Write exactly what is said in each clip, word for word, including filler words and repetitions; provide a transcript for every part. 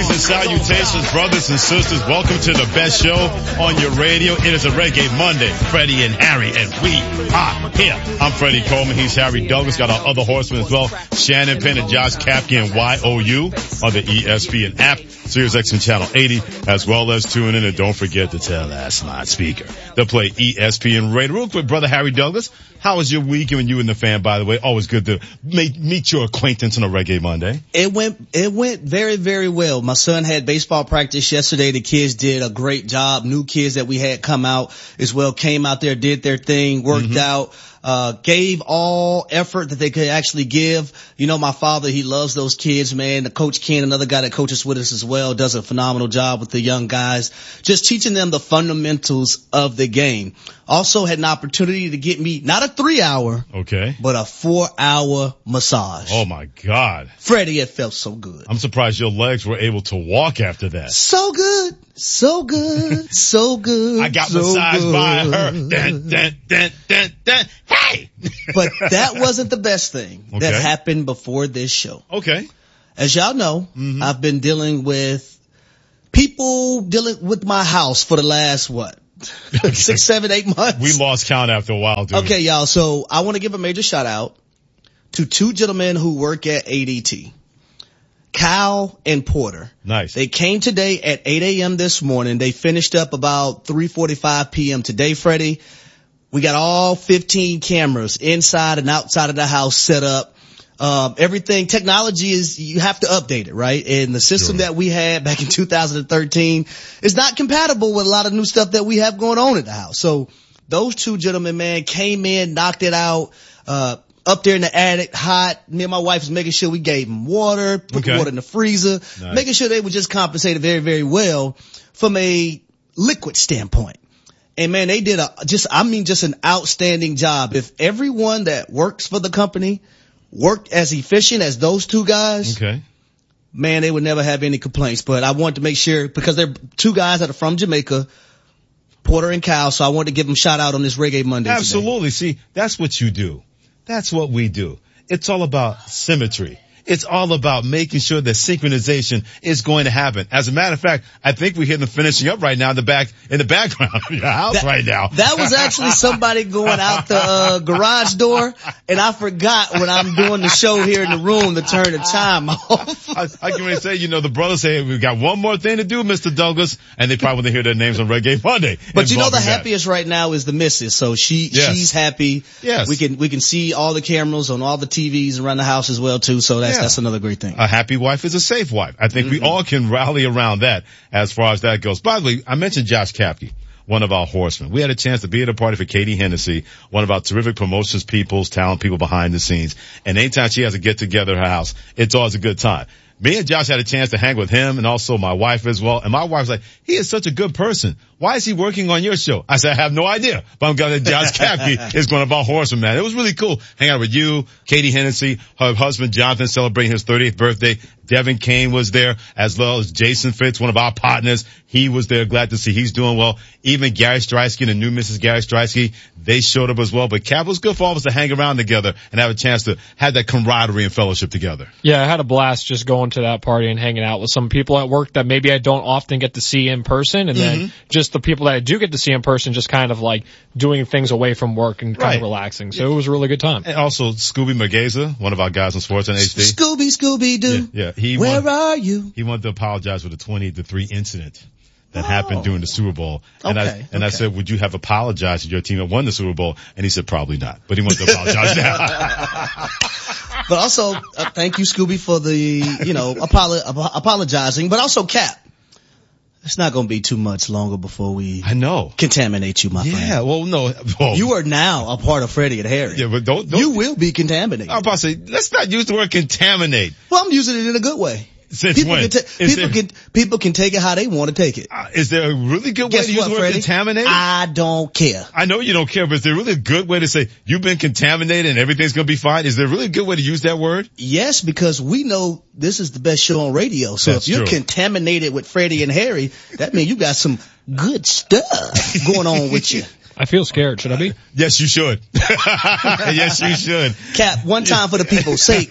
Greetings and salutations, brothers and sisters. Welcome to the best show on your radio. It is a Reggae Monday. Freddie and Harry, and we are here. I'm Freddie Coleman. He's Harry Douglas. Got our other horsemen as well. Shannon Penn and Josh Kapke and Y O U on the E S P N app, Sirius X M Channel eighty, as well as tune in. And don't forget to tell that smart speaker to play E S P N radio. Real quick, brother Harry Douglas, how was your week? And you and the fan, by the way, always good to meet, meet your acquaintance on a Reggae Monday. It went, it went very, very well. My son had baseball practice yesterday. The kids did a great job. New kids that we had come out as well came out there, did their thing, worked mm-hmm. out. Uh, gave all effort that they could actually give. You know, my father, he loves those kids, man. The coach Ken, another guy that coaches with us as well, does a phenomenal job with the young guys, just teaching them the fundamentals of the game. Also had an opportunity to get me not a three hour, okay, but a four hour massage. Oh my God. Freddie, it felt so good. I'm surprised your legs were able to walk after that. So good. So good. So good. I got so massaged good. by her. Dun, dun, dun, dun, dun. Hey! But that wasn't the best thing okay. that happened before this show. Okay. As y'all know, mm-hmm. I've been dealing with people dealing with my house for the last, what, six, seven, eight months? We lost count after a while, dude. Okay, y'all. So I want to give a major shout out to two gentlemen who work at A D T. Kyle and Porter. Nice. They came today at eight a.m. this morning. They finished up about three forty-five p.m. today, Freddie. We got all fifteen cameras inside and outside of the house set up. Um, everything, technology is, you have to update it, right? And the system sure. that we had back in two thousand thirteen is not compatible with a lot of new stuff that we have going on at the house. So those two gentlemen, man, came in, knocked it out, uh, up there in the attic, hot. Me and my wife was making sure we gave them water, put okay. the water in the freezer, nice. Making sure they were just compensated very, very well from a liquid standpoint. And man, they did a, just, I mean, just an outstanding job. If everyone that works for the company worked as efficient as those two guys, okay. man, they would never have any complaints. But I wanted to make sure, because they're two guys that are from Jamaica, Porter and Kyle, so I wanted to give them a shout out on this Reggae Monday. Absolutely. Today. See, that's what you do. That's what we do. It's all about symmetry. It's all about making sure that synchronization is going to happen. As a matter of fact, I think we're hitting the finishing up right now in the back, in the background of your house that, right now. That was actually somebody going out the uh, garage door, and I forgot when I'm doing the show here in the room to turn the time off. I, I can really say, you know, the brothers say, we've got one more thing to do, Mister Douglas, and they probably want to hear their names on Reggae Monday. But you know, the happiest right now is the missus, so she, yes. she's happy. Yes. We can, we can see all the cameras on all the T Vs around the house as well too, so that's, yeah. that's another great thing. A happy wife is a safe wife. I think mm-hmm. we all can rally around that as far as that goes. By the way, I mentioned Josh Kapke, one of our horsemen. We had a chance to be at a party for Katie Hennessy, one of our terrific promotions people's talent people behind the scenes. And anytime she has a get together at her house, it's always a good time. Me and Josh had a chance to hang with him and also my wife as well. And my wife's like, he is such a good person. Why is he working on your show? I said, I have no idea. But I'm glad that Josh Kapke is one of our horsemen, man. It was really cool hanging out with you, Katie Hennessy, her husband Jonathan celebrating his thirtieth birthday. Devin Kane was there, as well as Jason Fitz, one of our partners. He was there. Glad to see he's doing well. Even Gary Streisky and the new Missus Gary Streisky, they showed up as well. But Cap, was good for all of us to hang around together and have a chance to have that camaraderie and fellowship together. Yeah, I had a blast just going to that party and hanging out with some people at work that maybe I don't often get to see in person. And mm-hmm. then just the people that I do get to see in person, just kind of like doing things away from work and kind right. of relaxing. So yeah. It was a really good time. And also Scooby Mergueza, one of our guys on Sports on H D. Scooby, Scooby Doo. Yeah, yeah. He Where wanted, are you? He wanted to apologize for the twenty to three incident that oh. happened during the Super Bowl. And okay, I and okay. I said, would you have apologized to your team that won the Super Bowl? And he said, probably not. But he wanted to apologize now. But also, uh, thank you, Scooby, for the, you know, apolo- ap- apologizing. But also, Cap, it's not going to be too much longer before we I know. contaminate you, my yeah, friend. Yeah, well, no. Well, you are now a part of Freddie and Harry. Yeah, but don't, don't. You will be contaminated. I'm about to say, let's not use the word contaminate. Well, I'm using it in a good way. Since people when? Can ta- people there, can people can take it how they want to take it. Uh, is there a really good Guess way to what, use the word Freddie? contaminate? I don't care. I know you don't care, but is there really a good way to say you've been contaminated and everything's going to be fine? Is there really a good way to use that word? Yes, because we know this is the best show on radio. So That's if you're true. contaminated with Freddie and Harry, that means you got some good stuff going on with you. I feel scared. Should I be? Yes, you should. Yes, you should. Cap, one time for the people. Say,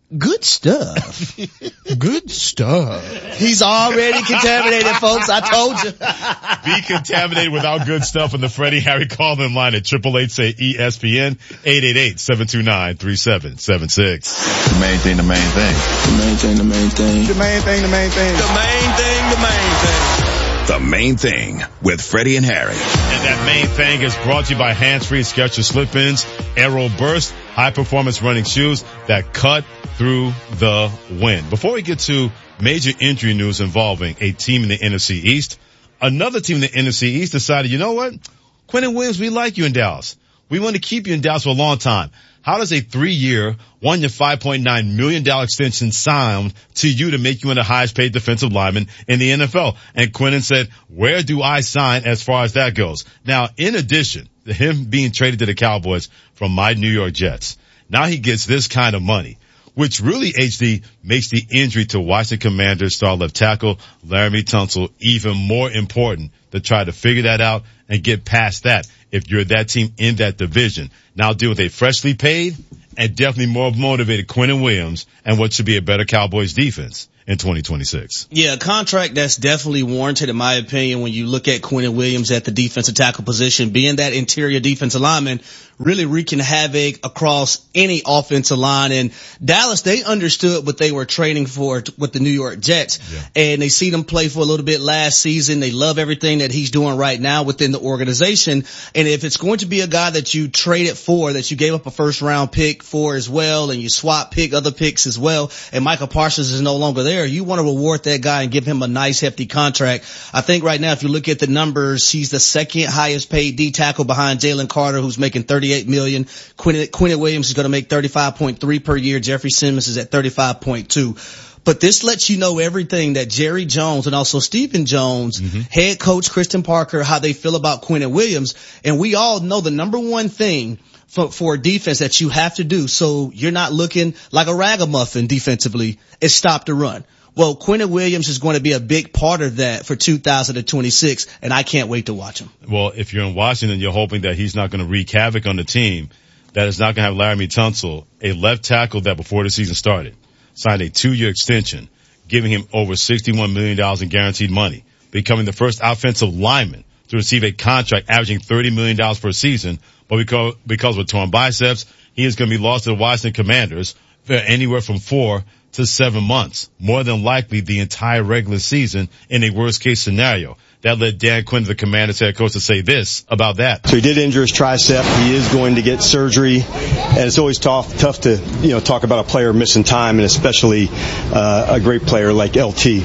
Good stuff. Good stuff. He's already contaminated, folks. I told you. Be contaminated without good stuff in the Freddie Harry call-in line at eight eight eight, say E S P N, eight eight eight, seven two nine, three seven seven six. The main thing, the main thing. The main thing, the main thing. The main thing, the main thing. The main thing, the main thing. The Main Thing with Freddie and Harry. And that main thing is brought to you by Hands-Free Skechers Slip-Ins, Aero Burst, high-performance running shoes that cut through the wind. Before we get to major injury news involving a team in the N F C East, another team in the N F C East decided, you know what? Quentin Williams, we like you in Dallas. We want to keep you in Dallas for a long time. How does a three-year, one-year, five point nine million dollars extension sound to you to make you one of the highest-paid defensive linemen in the N F L? And Quentin said, where do I sign as far as that goes? Now, in addition to him being traded to the Cowboys from my New York Jets, now he gets this kind of money, which really, H D, makes the injury to Washington Commanders star left tackle Laremy Tunsil even more important to try to figure that out and get past that if you're that team in that division. Now deal with a freshly paid and definitely more motivated Quentin Williams and what should be a better Cowboys defense in twenty twenty-six. Yeah, a contract that's definitely warranted, in my opinion, when you look at Quentin Williams at the defensive tackle position, being that interior defensive lineman, really wreaking havoc across any offensive line. And Dallas, they understood what they were trading for t- with the New York Jets. Yeah. And they see them play for a little bit last season. They love everything that he's doing right now within the organization. And if it's going to be a guy that you traded for, that you gave up a first round pick for as well, and you swap pick other picks as well, and Michael Parsons is no longer there, you want to reward that guy and give him a nice hefty contract. I think right now, if you look at the numbers, he's the second highest paid D tackle behind Jalen Carter, who's making thirty-eight million dollars. Quentin, Quentin Williams is going to make thirty-five point three per year. Jeffrey Simmons is at thirty-five point two. But this lets you know everything that Jerry Jones and also Stephen Jones, mm-hmm. head coach Kristen Parker, how they feel about Quentin Williams. And we all know the number one thing for, for a defense that you have to do so you're not looking like a ragamuffin defensively is stop the run. Well, Quentin Williams is going to be a big part of that for two thousand twenty-six, and I can't wait to watch him. Well, if you're in Washington, you're hoping that he's not going to wreak havoc on the team, that is not going to have Laremy Tunsil, a left tackle that before the season started, signed a two-year extension, giving him over sixty-one million dollars in guaranteed money, becoming the first offensive lineman to receive a contract averaging thirty million dollars per season. But because, because with torn biceps, he is going to be lost to the Washington Commanders for anywhere from four to seven months, more than likely the entire regular season in a worst case scenario. That led Dan Quinn, the Commanders head coach, to say this about that. So he did injure his tricep. He is going to get surgery, and it's always tough, tough to, you know, talk about a player missing time, and especially uh, a great player like L T.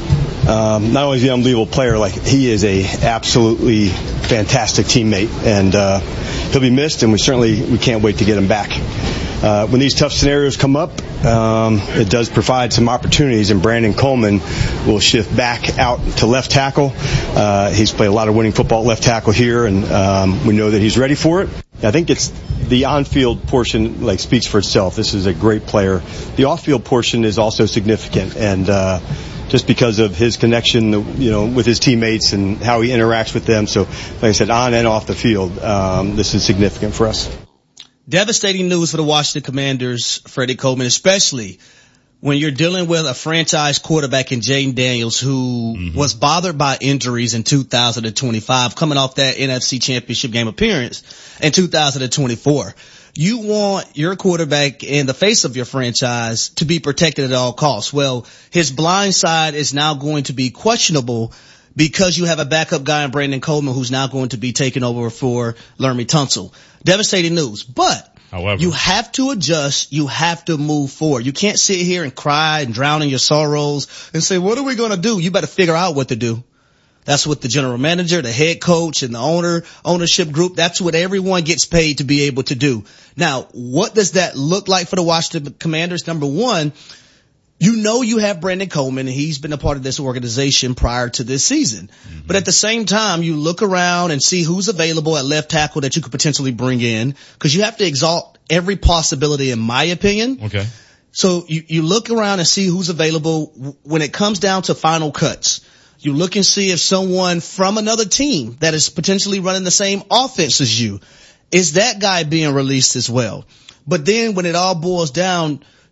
Um, not only is he an unbelievable player, like he is a absolutely fantastic teammate, and uh, he'll be missed, and we certainly we can't wait to get him back. Uh, when these tough scenarios come up, um, it does provide some opportunities, and Brandon Coleman will shift back out to left tackle. Uh, he's played a lot of winning football at left tackle here, and um, we know that he's ready for it. I think it's the on-field portion, like, speaks for itself. This is a great player. The off-field portion is also significant, and uh, just because of his connection, you know, with his teammates and how he interacts with them. So, like I said, on and off the field, um, this is significant for us. Devastating news for the Washington Commanders, Freddie Coleman, especially when you're dealing with a franchise quarterback in Jayden Daniels who mm-hmm. was bothered by injuries in two thousand twenty-five, coming off that N F C Championship game appearance in two thousand twenty-four. You want your quarterback in the face of your franchise to be protected at all costs. Well, his blind side is now going to be questionable because you have a backup guy in Brandon Coleman who's now going to be taking over for Laremy Tunsil. Devastating news. But however, you have to adjust. You have to move forward. You can't sit here and cry and drown in your sorrows and say, what are we going to do? You better figure out what to do. That's what the general manager, the head coach, and the owner, ownership group, that's what everyone gets paid to be able to do. Now, what does that look like for the Washington Commanders? Number one, you know you have Brandon Coleman, and he's been a part of this organization prior to this season. Mm-hmm. But at the same time, you look around and see who's available at left tackle that you could potentially bring in, because you have to exalt every possibility, in my opinion. Okay. So you, you look around and see who's available. When it comes down to final cuts, you look and see if someone from another team that is potentially running the same offense as you, is that guy being released as well? But then when it all boils down,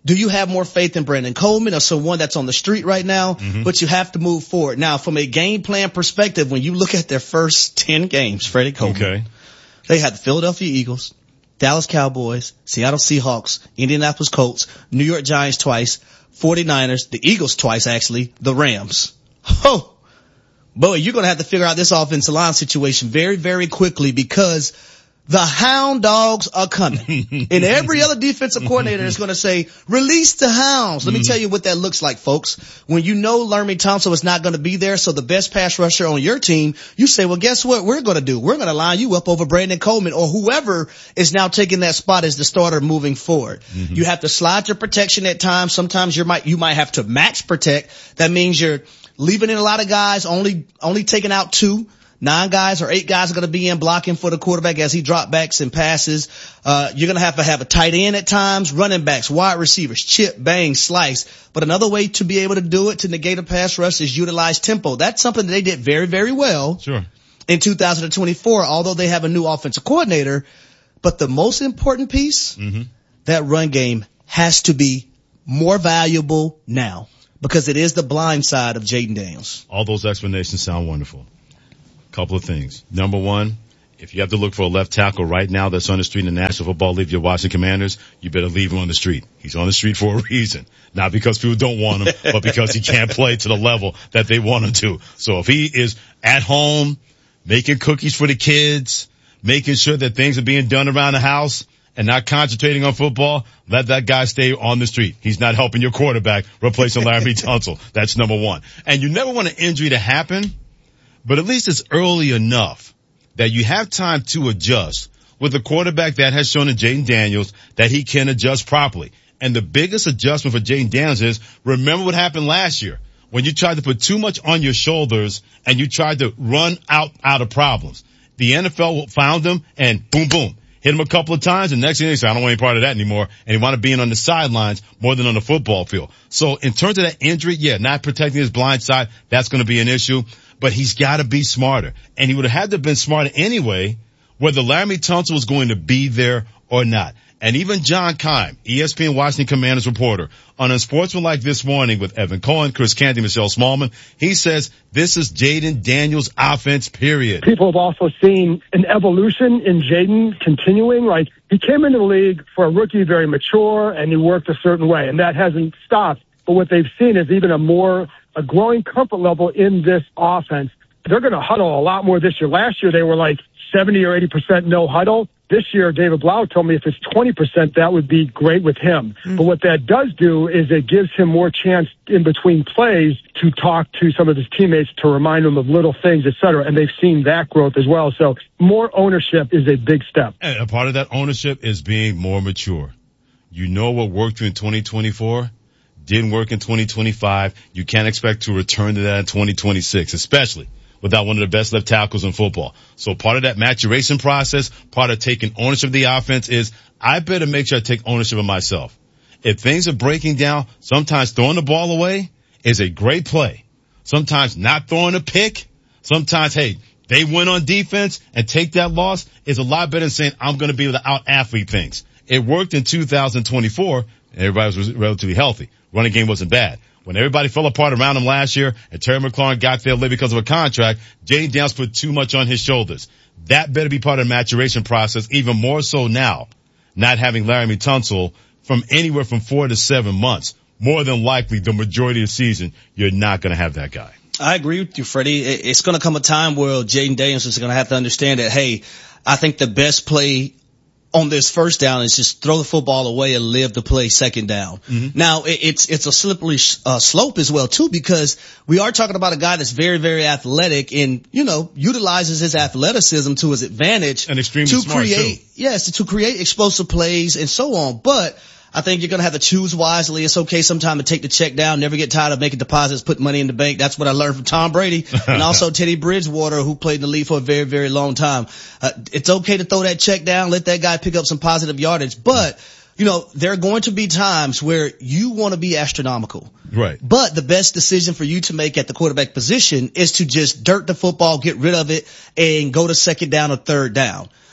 do you have more faith in Brandon Coleman or someone that's on the street right now? Mm-hmm. But you have to move forward. Now, from a game plan perspective, when you look at their first ten games, Freddie Coleman, Okay. they had the Philadelphia Eagles, Dallas Cowboys, Seattle Seahawks, Indianapolis Colts, New York Giants twice, 49ers, the Eagles twice actually, the Rams. Oh, boy, you're going to have to figure out this offensive line situation very, very quickly because the hound dogs are coming. And every other defensive coordinator is going to say, release the hounds. Let me tell you what that looks like, folks. When you know Laremy Tunsil is not going to be there, so the best pass rusher on your team, you say, well, guess what we're going to do? We're going to line you up over Brandon Coleman or whoever is now taking that spot as the starter moving forward. Mm-hmm. You have to slide your protection at times. Sometimes you might, you might have to max protect. That means you're leaving in a lot of guys, only, only taking out two. Nine guys or eight guys are going to be in blocking for the quarterback as he drop backs and passes. Uh, you're going to have to have a tight end at times, running backs, wide receivers, chip, bang, slice. But another way to be able to do it, to negate a pass rush, is utilize tempo. That's something that they did very, very well. Sure. In two thousand twenty-four, although they have a new offensive coordinator. But the most important piece, mm-hmm. that run game has to be more valuable now because it is the blind side of Jayden Daniels. All those explanations sound wonderful. Couple of things. Number one, if you have to look for a left tackle right now that's on the street in the National Football League, you're watching Commanders, you better leave him on the street. He's on the street for a reason. Not because people don't want him, but because he can't play to the level that they want him to. So if he is at home, making cookies for the kids, making sure that things are being done around the house, and not concentrating on football, let that guy stay on the street. He's not helping your quarterback replacing Laremy Tunsil. That's number one. And you never want an injury to happen, but at least it's early enough that you have time to adjust with a quarterback that has shown in Jayden Daniels that he can adjust properly. And the biggest adjustment for Jayden Daniels is, remember what happened last year when you tried to put too much on your shoulders and you tried to run out, out of problems. The N F L found him and boom, boom, hit him a couple of times, and next thing they say, I don't want any part of that anymore. And he wound up being on the sidelines more than on the football field. So in terms of that injury, yeah, not protecting his blind side, that's going to be an issue. But he's got to be smarter. And he would have had to have been smarter anyway, whether Laremy Tunsil was going to be there or not. And even John Keim, E S P N Washington Commanders reporter, on Unsportsmanlike this morning with Evan Cohen, Chris Canty, Michelle Smallman, he says this is Jayden Daniels' offense, period. People have also seen an evolution in Jayden continuing. Like, he came into the league for a rookie, very mature, and he worked a certain way, and that hasn't stopped. But what they've seen is even a more, a growing comfort level in this offense. They're going to huddle a lot more this year. Last year, they were like seventy or eighty percent no huddle. This year, David Blau told me if it's twenty percent, that would be great with him. Mm. But what that does do is it gives him more chance in between plays to talk to some of his teammates to remind them of little things, et cetera. And they've seen that growth as well. So more ownership is a big step. And a part of that ownership is being more mature. You know what worked in twenty twenty-four, didn't work in twenty twenty-five. You can't expect to return to that in twenty twenty-six, especially without one of the best left tackles in football. So part of that maturation process, part of taking ownership of the offense is, I better make sure I take ownership of myself. If things are breaking down, sometimes throwing the ball away is a great play. Sometimes not throwing a pick. Sometimes, hey, they win on defense and take that loss is a lot better than saying, I'm going to be able to out-athlete things. It worked in two thousand twenty-four, and everybody was relatively healthy. Running game wasn't bad. When everybody fell apart around him last year and Terry McLaurin got there late because of a contract, Jayden Daniels put too much on his shoulders. That better be part of the maturation process, even more so now, not having Laremy Tunsil from anywhere from four to seven months. More than likely, the majority of the season, you're not going to have that guy. I agree with you, Freddie. It's going to come a time where Jayden Daniels is going to have to understand that, hey, I think the best play on this first down is just throw the football away and live to play second down. Mm-hmm. Now, it's it's a slippery uh, slope as well, too, because we are talking about a guy that's very, very athletic and, you know, utilizes his athleticism to his advantage. And extremely to smart, create, too. Yes, to create explosive plays and so on. But I think you're going to have to choose wisely. It's okay sometime to take the check down, never get tired of making deposits, put money in the bank. That's what I learned from Tom Brady and also Teddy Bridgewater, who played in the league for a very, very long time. Uh, it's okay to throw that check down, let that guy pick up some positive yardage. But, you know, there are going to be times where you want to be astronomical. Right. But the best decision for you to make at the quarterback position is to just dirt the football, get rid of it, and go to second down or third down.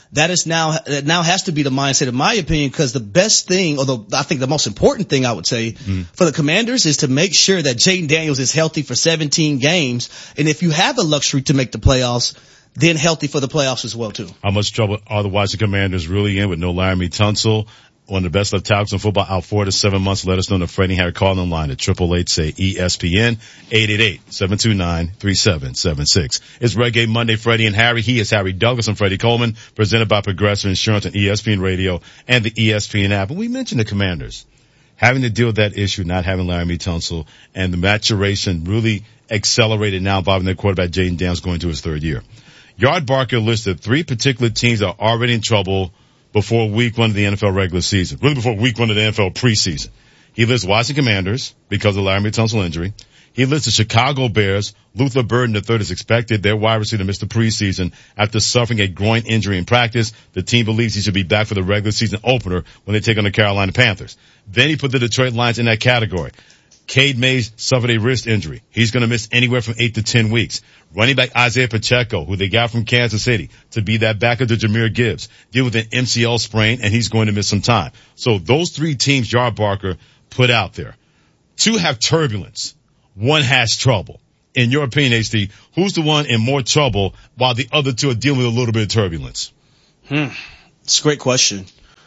that is now, that now has to be the mindset, in my opinion, because the best thing, or the, I think the most important thing I would say mm. for the Commanders is to make sure that Jayden Daniels is healthy for seventeen games. And if you have the luxury to make the playoffs, then healthy for the playoffs as well too. How much trouble are the Washington Commanders really in with no Laremy Tunsil? One of the best left tackles in football, out four to seven months. Let us know the Freddie Harry calling line at triple eight say E S P N, eight eight eight, seven two nine, three seven seven six. It's Reggae Monday, Freddie and Harry. He is Harry Douglas and Freddie Coleman, presented by Progressive Insurance on E S P N Radio and the E S P N app. And we mentioned the Commanders having to deal with that issue, not having Laremy Tunsil, and the maturation really accelerated now involving their quarterback Jayden Daniels going to his third year. Yard Barker listed three particular teams that are already in trouble before week one of the N F L regular season, really before week one of the N F L preseason. He lists Washington Commanders because of Laremy Tunsil injury. He lists the Chicago Bears. Luther Burden the third is expected. Their wide receiver missed the preseason after suffering a groin injury in practice. The team believes he should be back for the regular season opener when they take on the Carolina Panthers. Then he put the Detroit Lions in that category. Cade Mays suffered a wrist injury. He's going to miss anywhere from eight to ten weeks. Running back Isaiah Pacheco, who they got from Kansas City, to be that backup to Jahmyr Gibbs, deal with an M C L sprain, and he's going to miss some time. So those three teams Yard Barker put out there. Two have turbulence. One has trouble. In your opinion, H D, who's the one in more trouble while the other two are dealing with a little bit of turbulence? Hmm. It's a great question.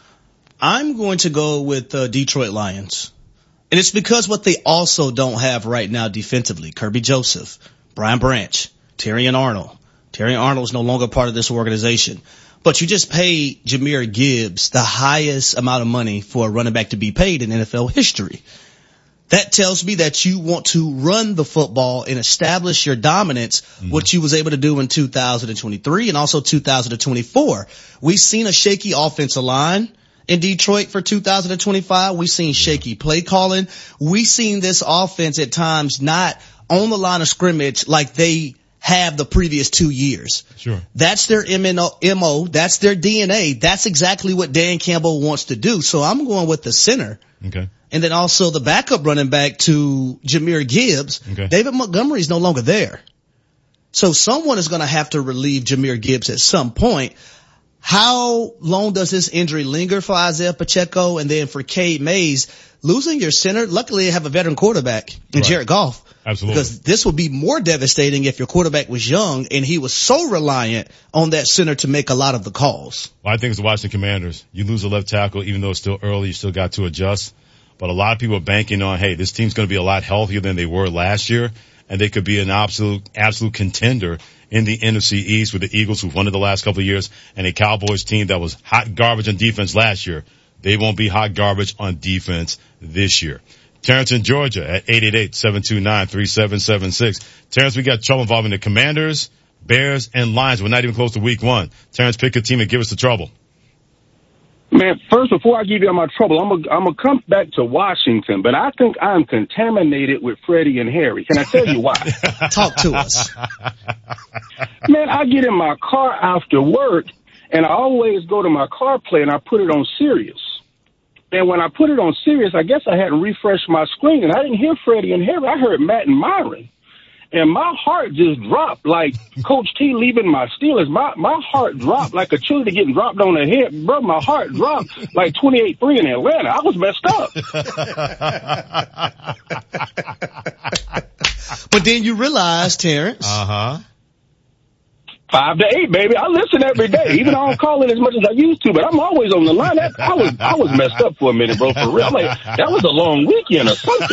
I'm going to go with uh, Detroit Lions. And it's because what they also don't have right now defensively, Kirby Joseph, Brian Branch, Terrion Arnold. Terrion Arnold is no longer part of this organization. But you just paid Jahmyr Gibbs the highest amount of money for a running back to be paid in N F L history. That tells me that you want to run the football and establish your dominance, mm-hmm. what you was able to do in two thousand twenty-three and also two thousand twenty-four. We've seen a shaky offensive line in Detroit for two thousand twenty-five. We've seen shaky play calling. We've seen this offense at times not on the line of scrimmage like they have the previous two years. Sure. That's their M O. That's their D N A. That's exactly what Dan Campbell wants to do. So I'm going with the center. Okay. And then also the backup running back to Jahmyr Gibbs. Okay. David Montgomery is no longer there. So someone is going to have to relieve Jahmyr Gibbs at some point. How long does this injury linger for Isaiah Pacheco? And then for Cade Mays, losing your center, luckily they have a veteran quarterback in right. Jared Goff. Absolutely. Because this would be more devastating if your quarterback was young and he was so reliant on that center to make a lot of the calls. Well, I think it's the Washington Commanders. You lose a left tackle, even though it's still early, you still got to adjust. But a lot of people are banking on, hey, this team's going to be a lot healthier than they were last year, and they could be an absolute, absolute contender in the N F C East with the Eagles, who've won it the last couple of years, and a Cowboys team that was hot garbage on defense last year. They won't be hot garbage on defense this year. Terrence in Georgia at eight eight eight, seven two nine, three seven seven six. Terrence, we got trouble involving the Commanders, Bears, and Lions. We're not even close to week one. Terrence, pick a team and give us the trouble. Man, first, before I give you my trouble, I'm gonna I'm gonna come back to Washington, but I think I'm contaminated with Freddie and Harry. Can I tell you why? Talk to us. Man, I get in my car after work, and I always go to my CarPlay and I put it on Sirius. And when I put it on Sirius, I guess I hadn't refreshed my screen, and I didn't hear Freddie and Harry. I heard Matt and Myron. And my heart just dropped like Coach T leaving my Steelers. My my heart dropped like a cheerleader getting dropped on the head. Bro, my heart dropped like twenty-eight three in Atlanta. I was messed up. But then you realize, Terrence. Uh-huh. Five to eight, baby. I listen every day. Even though I don't call it as much as I used to, but I'm always on the line. That, I was I was messed up for a minute, bro, for real. I'm like, that was a long weekend or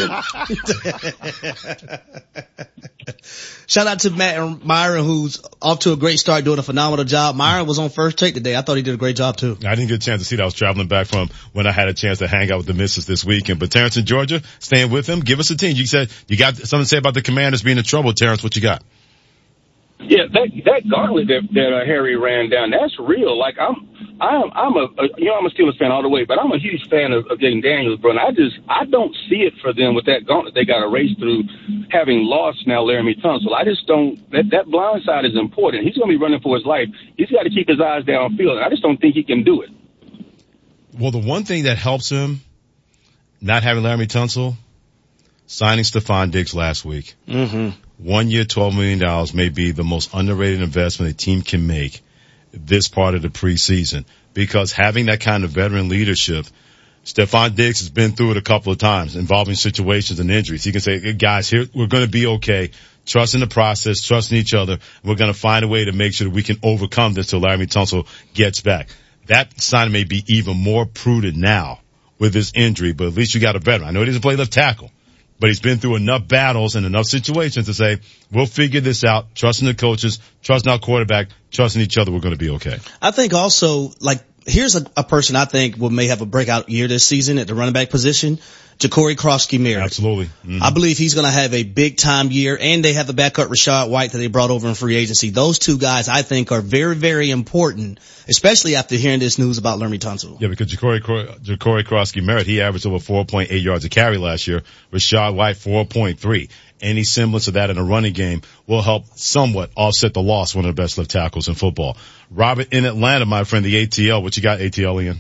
something. Shout out to Matt and Myron, who's off to a great start, doing a phenomenal job. Myron was on First Take today. I thought he did a great job, too. I didn't get a chance to see that. I was traveling back from when I had a chance to hang out with the missus this weekend. But Terrence in Georgia, staying with him. Give us a team. You said you got something to say about the Commanders being in trouble. Terrence, what you got? Yeah, that that gauntlet that, that uh, Harry ran down, that's real. Like I'm, I'm, I'm a, a, you know, I'm a Steelers fan all the way, but I'm a huge fan of, of Jayden Daniels, bro. And I just, I don't see it for them with that gauntlet they got to race through, having lost now Laremy Tunsil. I just don't. That that blind side is important. He's going to be running for his life. He's got to keep his eyes downfield. And I just don't think he can do it. Well, the one thing that helps him, not having Laremy Tunsil, signing Stephon Diggs last week. Mm-hmm. One year, twelve million dollars may be the most underrated investment a team can make this part of the preseason, because having that kind of veteran leadership, Stephon Diggs has been through it a couple of times involving situations and injuries. He can say, hey, guys, here, we're going to be okay. Trust in the process, trust in each other. We're going to find a way to make sure that we can overcome this till Laremy Tunsil gets back. That sign may be even more prudent now with this injury, but at least you got a veteran. I know he doesn't play left tackle, but he's been through enough battles and enough situations to say, we'll figure this out. Trusting the coaches, trusting our quarterback, trusting each other, we're going to be okay. I think also, like, here's a, a person I think will may have a breakout year this season at the running back position, Ja'Cory Krosky-Merritt. Absolutely. Mm-hmm. I believe he's going to have a big time year, and they have the backup Rachaad White that they brought over in free agency. Those two guys I think are very, very important, especially after hearing this news about Laremy Tunsil. Yeah, because Ja'Cory, Ja'Cory Krosky-Merritt, he averaged over four point eight yards a carry last year. Rachaad White, four point three. Any semblance of that in a running game will help somewhat offset the loss, one of the best left tackles in football. Robert in Atlanta, my friend, the A T L. What you got, A T L, Ian?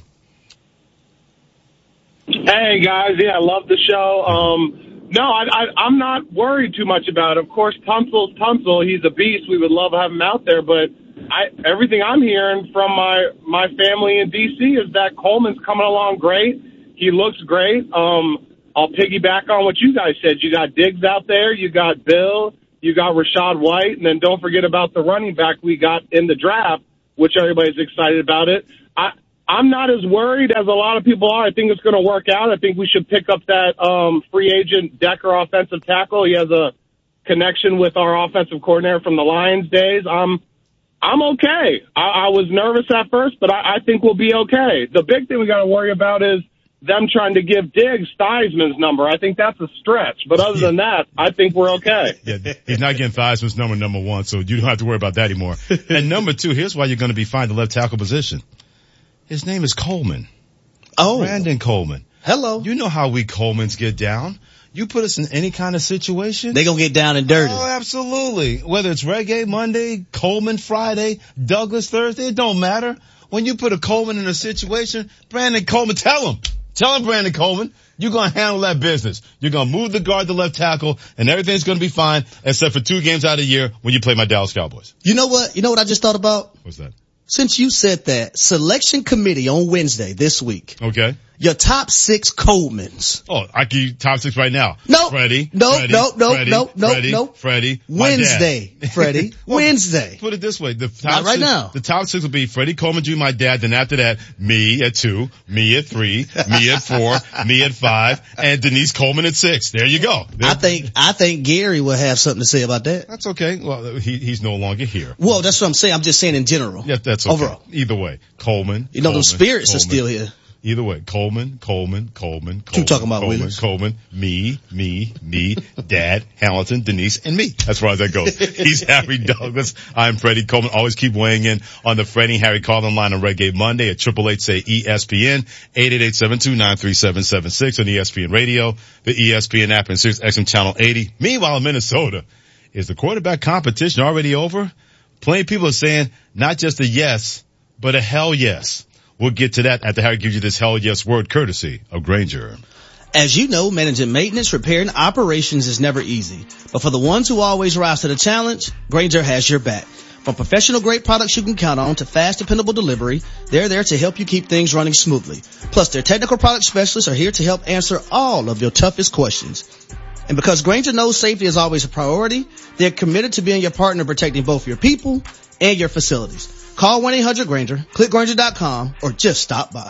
Hey, guys. Yeah, I love the show. Um, no, I, I, I'm not worried too much about it. Of course, Tunsil's Tunsil. He's a beast. We would love to have him out there. But I, everything I'm hearing from my, my family in D C is that Coleman's coming along great. He looks great. Um, I'll piggyback on what you guys said. You got Diggs out there. You got Bill. You got Rachaad White. And then don't forget about the running back we got in the draft, which everybody's excited about it. I, I'm not as worried as a lot of people are. I think it's going to work out. I think we should pick up that um, free agent Decker offensive tackle. He has a connection with our offensive coordinator from the Lions days. I'm I'm okay. I, I was nervous at first, but I, I think we'll be okay. The big thing we got to worry about is them trying to give Diggs Theismann's number. I think that's a stretch. But other than that, I think we're okay. Yeah, he's not getting Theismann's number, number one, so you don't have to worry about that anymore. And number two, here's why you're going to be fine, the left tackle position. His name is Coleman. Oh. Brandon Coleman. Hello. You know how we Colemans get down. You put us in any kind of situation, they gonna get down and dirty. Oh, absolutely. Whether it's Reggae Monday, Coleman Friday, Douglas Thursday, it don't matter. When you put a Coleman in a situation, Brandon Coleman, tell him. Tell him, Brandon Coleman, you're going to handle that business. You're going to move the guard to left tackle, and everything's going to be fine, except for two games out of the year when you play my Dallas Cowboys. You know what? You know what I just thought about? What's that? Since you said that, selection committee on Wednesday this week. Okay. Your top six Colemans. Oh, I give you top six right now. No. Freddie. No, Freddie, no, no, Freddie, no, no, Freddie, no. Freddie. Wednesday, Freddie. well, Wednesday. Put it this way. The top Not right six, now. The top six will be Freddie Coleman, Junior, my dad. Then after that, me at two, me at three, me at four, me at five, and Denise Coleman at six. There you go. There. I think, I think Gary will have something to say about that. That's okay. Well, he, he's no longer here. Well, that's what I'm saying. I'm just saying in general. Yeah, that's okay. Overall. Either way. Coleman. You know, Coleman, those spirits Coleman. are still here. Either way, Coleman, Coleman, Coleman, Coleman. You talking about Coleman, Willis? Coleman, me, me, me, Dad, Hamilton, Denise, and me. As far as that goes. He's Harry Douglas. I'm Freddie Coleman. Always keep weighing in on the Freddie Harry Calling line on Reggae Monday at triple eight say E S P N, eight eight eight, seven two nine, three seven seven six on E S P N Radio, the E S P N app, and Sirius X M Channel eighty. Meanwhile, in Minnesota, is the quarterback competition already over? Plenty of people are saying not just a yes, but a hell yes. We'll get to that after Harry gives you this hell yes word courtesy of Grainger. As you know, managing maintenance, repair, and operations is never easy. But for the ones who always rise to the challenge, Grainger has your back. From professional grade products you can count on to fast, dependable delivery, they're there to help you keep things running smoothly. Plus, their technical product specialists are here to help answer all of your toughest questions. And because Grainger knows safety is always a priority, they're committed to being your partner protecting both your people and your facilities. Call one eight hundred Grainger, click Grainger dot com, or just stop by.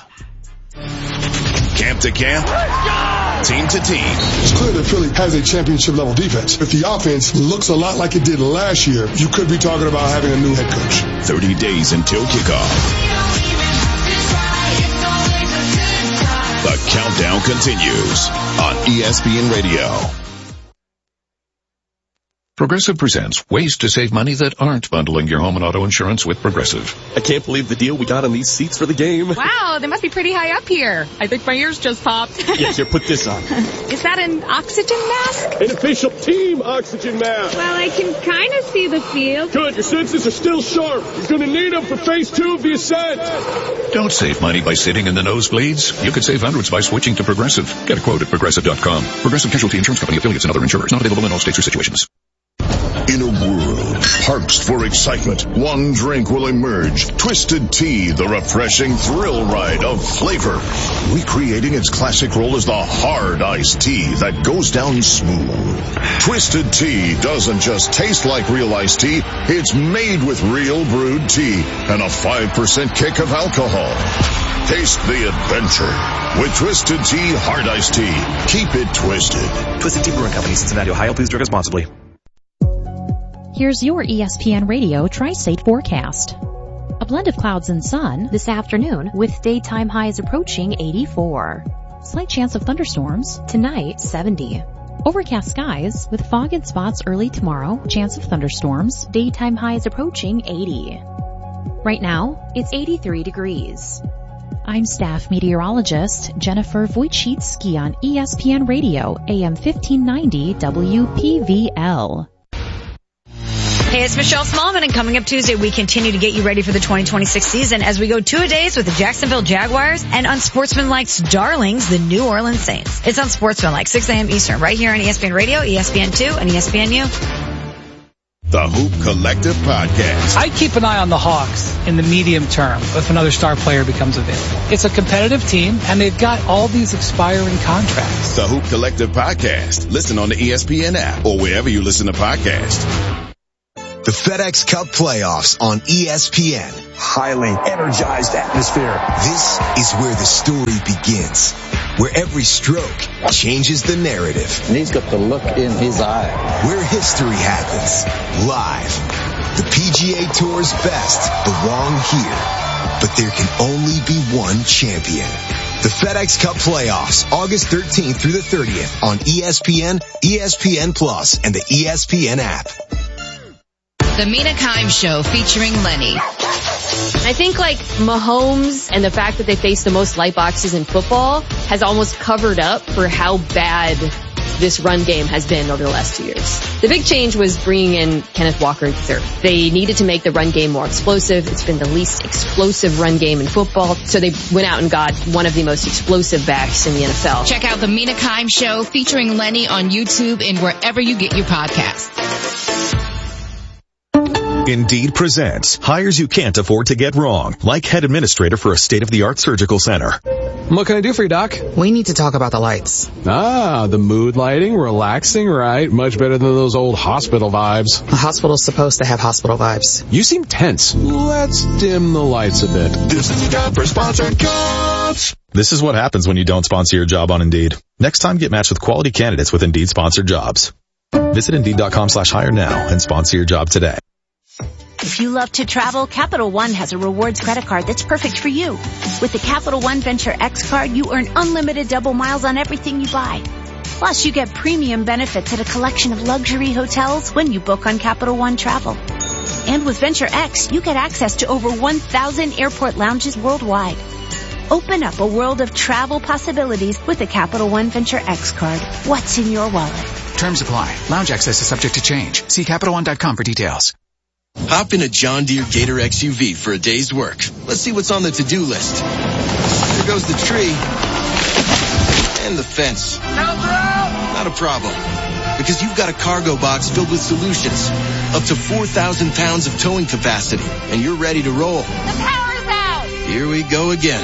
Camp to camp, team to team. It's clear that Philly has a championship level defense. If the offense looks a lot like it did last year, you could be talking about having a new head coach. thirty days until kickoff. The countdown continues on E S P N Radio. Progressive presents ways to save money that aren't bundling your home and auto insurance with Progressive. I can't believe the deal we got on these seats for the game. Wow, they must be pretty high up here. I think my ears just popped. Yes, here, put this on. Is that an oxygen mask? An official team oxygen mask. Well, I can kind of see the field. Good, your senses are still sharp. You're going to need them for phase two of the ascent. Don't save money by sitting in the nosebleeds. You could save hundreds by switching to Progressive. Get a quote at Progressive dot com. Progressive Casualty Insurance Company, affiliates, and other insurers. Not available in all states or situations. In a world parched for excitement, one drink will emerge. Twisted Tea, the refreshing thrill ride of flavor. Recreating its classic role as the hard iced tea that goes down smooth. Twisted Tea doesn't just taste like real iced tea, it's made with real brewed tea and a five percent kick of alcohol. Taste the adventure with Twisted Tea Hard Iced Tea. Keep it twisted. Twisted Tea Brewing Company, Cincinnati, Ohio. Please drink responsibly. Here's your E S P N Radio Tri-State forecast. A blend of clouds and sun this afternoon with daytime highs approaching eighty-four. Slight chance of thunderstorms tonight, seventy. Overcast skies with fog in spots early tomorrow, chance of thunderstorms, daytime highs approaching eighty. Right now, it's eighty-three degrees. I'm staff meteorologist Jennifer Wojcicki on E S P N Radio, A M fifteen ninety W P V L. Hey, it's Michelle Smallman, and coming up Tuesday, we continue to get you ready for the twenty twenty-six season as we go two-a-days with the Jacksonville Jaguars and Unsportsmanlike's darlings, the New Orleans Saints. It's Unsportsmanlike, six a.m. Eastern, right here on E S P N Radio, E S P N two, and E S P N U. The Hoop Collective Podcast. I keep an eye on the Hawks in the medium term if another star player becomes available. It's a competitive team, and they've got all these expiring contracts. The Hoop Collective Podcast. Listen on the E S P N app or wherever you listen to podcasts. The FedEx Cup playoffs on E S P N. Highly energized atmosphere. This is where the story begins, where every stroke changes the narrative. And he's got the look in his eye. Where history happens, live. The P G A Tour's best belong here, but there can only be one champion. The FedEx Cup playoffs, August thirteenth through the thirtieth on E S P N, E S P N Plus, and the E S P N app. The Mina Kimes Show featuring Lenny. I think like Mahomes and the fact that they face the most light boxes in football has almost covered up for how bad this run game has been over the last two years. The big change was bringing in Kenneth Walker the third. They needed to make the run game more explosive. It's been the least explosive run game in football, so they went out and got one of the most explosive backs in the N F L. Check out the Mina Kimes Show featuring Lenny on YouTube and wherever you get your podcasts. Indeed presents hires you can't afford to get wrong, like head administrator for a state-of-the-art surgical center. What can I do for you, Doc? We need to talk about the lights. Ah, the mood lighting, relaxing, right? Much better than those old hospital vibes. A hospital's supposed to have hospital vibes. You seem tense. Let's dim the lights a bit. This is time for sponsored jobs. This is what happens when you don't sponsor your job on Indeed. Next time, get matched with quality candidates with Indeed sponsored jobs. Visit Indeed.com slash hire now and sponsor your job today. If you love to travel, Capital One has a rewards credit card that's perfect for you. With the Capital One Venture X card, you earn unlimited double miles on everything you buy. Plus, you get premium benefits at a collection of luxury hotels when you book on Capital One Travel. And with Venture X, you get access to over one thousand airport lounges worldwide. Open up a world of travel possibilities with the Capital One Venture X card. What's in your wallet? Terms apply. Lounge access is subject to change. See Capital One dot com for details. Hop in a John Deere Gator X U V for a day's work. Let's see what's on the to-do list. There goes the tree. And the fence. Not a problem. Because you've got a cargo box filled with solutions. Up to four thousand pounds of towing capacity. And you're ready to roll. The power's out! Here we go again.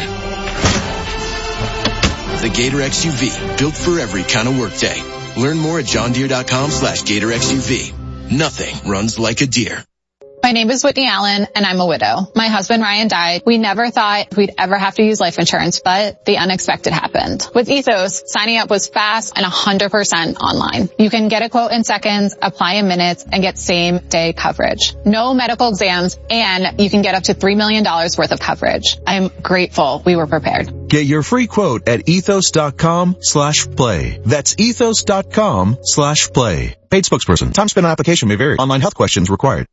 The Gator X U V. Built for every kind of workday. Learn more at johndeere.com slash Gator X U V. Nothing runs like a deer. My name is Whitney Allen, and I'm a widow. My husband, Ryan, died. We never thought we'd ever have to use life insurance, but the unexpected happened. With Ethos, signing up was fast and one hundred percent online. You can get a quote in seconds, apply in minutes, and get same-day coverage. No medical exams, and you can get up to three million dollars worth of coverage. I'm grateful we were prepared. Get your free quote at ethos.com slash play. That's ethos.com slash play. Paid spokesperson. Time spent on application may vary. Online health questions required.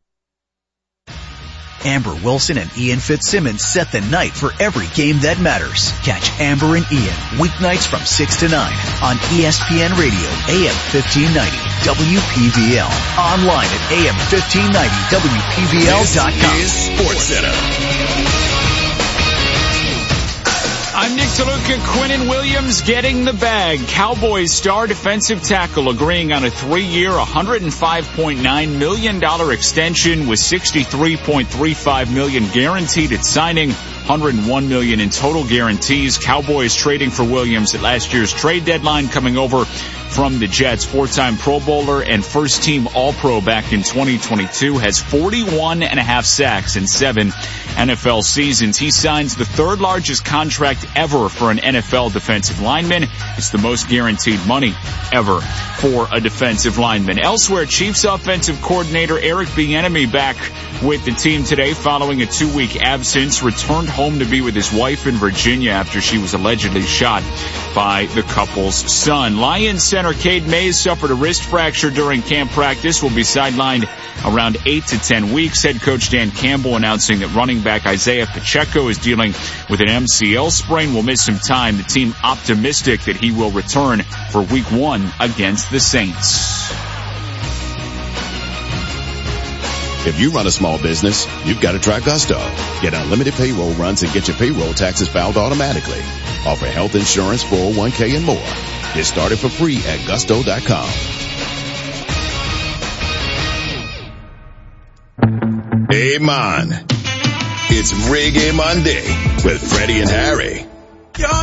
Amber Wilson and Ian Fitzsimmons set the night for every game that matters. Catch Amber and Ian weeknights from six to nine on E S P N Radio, A M fifteen ninety, W P V L. Online at A M fifteen ninety W P V L dot com. This is SportsCenter. I Nick DeLuca, Quinnen Williams getting the bag. Cowboys star defensive tackle agreeing on a three-year, one hundred five point nine million dollars extension with sixty-three point three five million dollars guaranteed at signing, one hundred one million dollars in total guarantees. Cowboys trading for Williams at last year's trade deadline, coming over from the Jets. Four-time Pro Bowler and first-team All-Pro back in twenty twenty-two, has forty-one and a half sacks in seven N F L seasons. He signs the third largest contract ever for an N F L defensive lineman. It's the most guaranteed money ever for a defensive lineman. Elsewhere, Chiefs offensive coordinator Eric Bieniemy back with the team today following a two-week absence, returned home to be with his wife in Virginia after she was allegedly shot by the couple's son. Lions center Cade Mays suffered a wrist fracture during camp practice, will be sidelined around eight to ten weeks. Head coach Dan Campbell announcing that running back Isaiah Pacheco is dealing with an M C L sprain, will miss some time. The team optimistic that he will return for week one against the Saints. If you run a small business, you've got to try Gusto. Get unlimited payroll runs and get your payroll taxes filed automatically. Offer health insurance, four oh one k, and more. Get started for free at gusto dot com. Hey, man. It's Reggae Monday with Freddie and Harry.